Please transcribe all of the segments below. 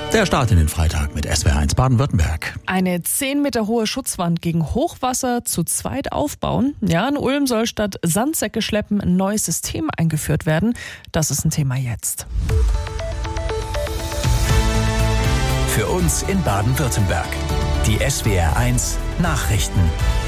Der Start in den Freitag mit SWR1 Baden-Württemberg. Eine 10 Meter hohe Schutzwand gegen Hochwasser zu zweit aufbauen. Ja, in Ulm soll statt Sandsäcke schleppen ein neues System eingeführt werden. Das ist ein Thema jetzt. Für uns in Baden-Württemberg. Die SWR1 Nachrichten.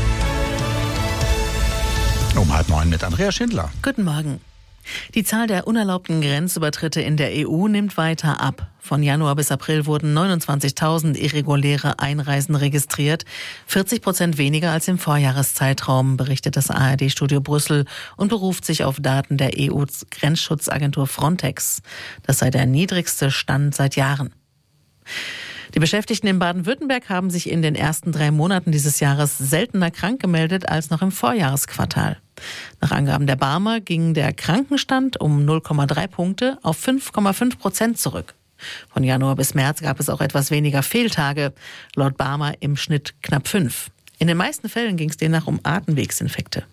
Um 8:30 mit Andrea Schindler. Guten Morgen. Die Zahl der unerlaubten Grenzübertritte in der EU nimmt weiter ab. Von Januar bis April wurden 29.000 irreguläre Einreisen registriert, 40% weniger als im Vorjahreszeitraum, berichtet das ARD-Studio Brüssel und beruft sich auf Daten der EU-Grenzschutzagentur Frontex. Das sei der niedrigste Stand seit Jahren. Die Beschäftigten in Baden-Württemberg haben sich in den ersten 3 Monaten dieses Jahres seltener krank gemeldet als noch im Vorjahresquartal. Nach Angaben der Barmer ging der Krankenstand um 0,3 Punkte auf 5,5% zurück. Von Januar bis März gab es auch etwas weniger Fehltage, laut Barmer im Schnitt knapp 5. In den meisten Fällen ging es demnach um Atemwegsinfekte.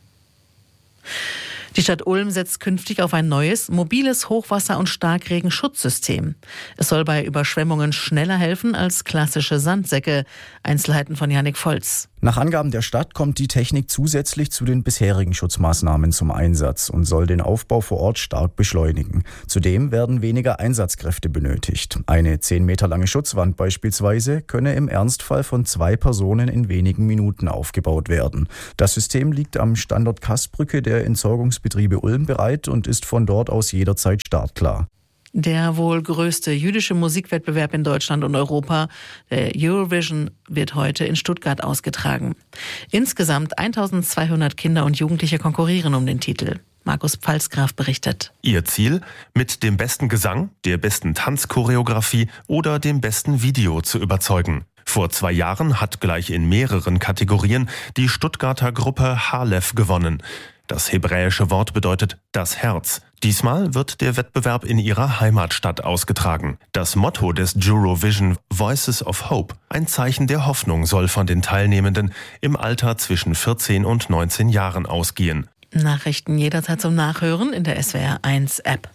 Die Stadt Ulm setzt künftig auf ein neues, mobiles Hochwasser- und Starkregenschutzsystem. Es soll bei Überschwemmungen schneller helfen als klassische Sandsäcke. Einzelheiten von Jannik Volz. Nach Angaben der Stadt kommt die Technik zusätzlich zu den bisherigen Schutzmaßnahmen zum Einsatz und soll den Aufbau vor Ort stark beschleunigen. Zudem werden weniger Einsatzkräfte benötigt. Eine 10 Meter lange Schutzwand beispielsweise könne im Ernstfall von 2 Personen in wenigen Minuten aufgebaut werden. Das System liegt am Standort Kassbrücke der Entsorgungsbetriebe Ulm bereit und ist von dort aus jederzeit startklar. Der wohl größte jüdische Musikwettbewerb in Deutschland und Europa, der Eurovision, wird heute in Stuttgart ausgetragen. Insgesamt 1200 Kinder und Jugendliche konkurrieren um den Titel. Markus Pfalzgraf berichtet. Ihr Ziel? Mit dem besten Gesang, der besten Tanzchoreografie oder dem besten Video zu überzeugen. Vor 2 Jahren hat gleich in mehreren Kategorien die Stuttgarter Gruppe Halef gewonnen. Das hebräische Wort bedeutet das Herz. Diesmal wird der Wettbewerb in ihrer Heimatstadt ausgetragen. Das Motto des Eurovision Voices of Hope, ein Zeichen der Hoffnung, soll von den Teilnehmenden im Alter zwischen 14 und 19 Jahren ausgehen. Nachrichten jederzeit zum Nachhören in der SWR1 App.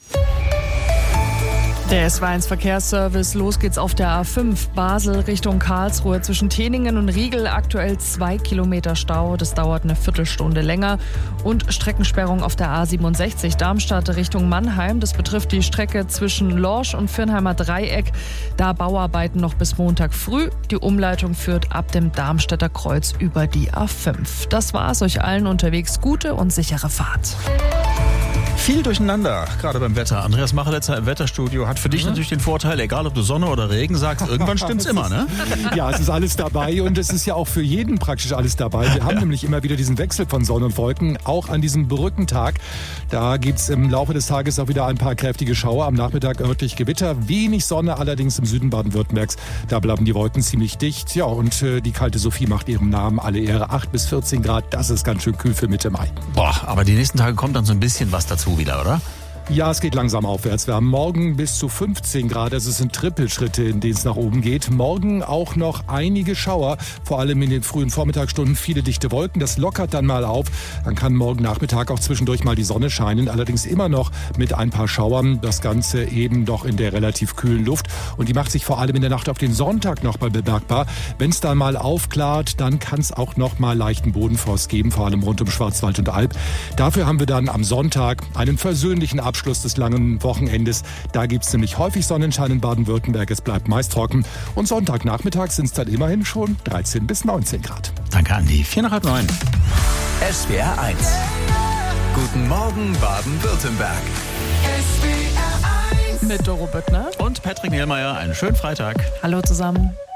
Der SWR1 Verkehrsservice, los geht's auf der A5 Basel Richtung Karlsruhe zwischen Teningen und Riegel, aktuell 2 Kilometer Stau, das dauert eine Viertelstunde länger, und Streckensperrung auf der A67 Darmstadt Richtung Mannheim, das betrifft die Strecke zwischen Lorsch und Viernheimer Dreieck, da Bauarbeiten noch bis Montag früh, die Umleitung führt ab dem Darmstädter Kreuz über die A5. Das war's, euch allen unterwegs gute und sichere Fahrt. Viel durcheinander, gerade beim Wetter. Andreas Macheletzer im Wetterstudio hat für dich natürlich den Vorteil, egal ob du Sonne oder Regen sagst, irgendwann stimmt's immer, ne? Ja, es ist alles dabei und es ist ja auch für jeden praktisch alles dabei. Wir haben nämlich immer wieder diesen Wechsel von Sonne und Wolken, auch an diesem Brückentag. Da gibt's im Laufe des Tages auch wieder ein paar kräftige Schauer, am Nachmittag örtlich Gewitter, wenig Sonne, allerdings im Süden Baden-Württembergs. Da bleiben die Wolken ziemlich dicht. Ja, und die kalte Sophie macht ihrem Namen alle Ehre. 8 bis 14 Grad, das ist ganz schön kühl für Mitte Mai. Boah, aber die nächsten Tage kommt dann so ein bisschen was dazu wieder, oder? Ja, es geht langsam aufwärts. Wir haben morgen bis zu 15 Grad, also es sind Trippelschritte, in denen es nach oben geht. Morgen auch noch einige Schauer, vor allem in den frühen Vormittagsstunden viele dichte Wolken. Das lockert dann mal auf. Dann kann morgen Nachmittag auch zwischendurch mal die Sonne scheinen, allerdings immer noch mit ein paar Schauern. Das Ganze eben doch in der relativ kühlen Luft. Und die macht sich vor allem in der Nacht auf den Sonntag noch mal bemerkbar. Wenn es dann mal aufklart, dann kann es auch noch mal leichten Bodenfrost geben, vor allem rund um Schwarzwald und Alb. Dafür haben wir dann am Sonntag einen versöhnlichen Abschluss des langen Wochenendes. Da gibt es nämlich häufig Sonnenschein in Baden-Württemberg. Es bleibt meist trocken. Und Sonntagnachmittag sind es dann immerhin schon 13 bis 19 Grad. Danke, Andi. 8:45. SWR1. Guten Morgen, Baden-Württemberg. Mit Doro Büttner Und Patrick Niehlmeier, einen schönen Freitag. Hallo zusammen.